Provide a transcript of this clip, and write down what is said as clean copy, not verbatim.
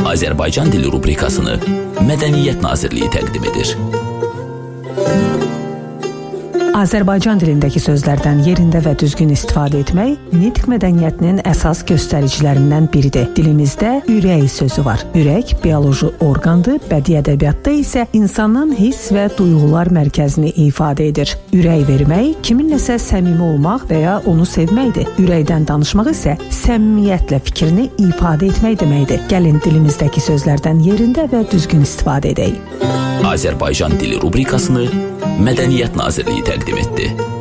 Azərbaycan dili rubrikasını Mədəniyyət Nazirliyi təqdim edir. Azərbaycan dilindəki sözlərdən yerində və düzgün istifadə etmək nitq mədəniyyətinin əsas göstəricilərindən biridir. Dilimizdə ürək sözü var. Ürək bioloji orqandır, bədii ədəbiyyatda isə insanın hiss və duyğular mərkəzini ifadə edir. Ürək vermək kiminləsə səmimi olmaq və ya onu sevməkdir. Ürəkdən danışmaq isə səmimiyyətlə fikrini ifadə etmək deməkdir. Gəlin dilimizdəki sözlərdən yerində və düzgün istifadə edək. Azərbaycan dili rubrikasını Mədəniyyət Nazirliyi təqdim etdi.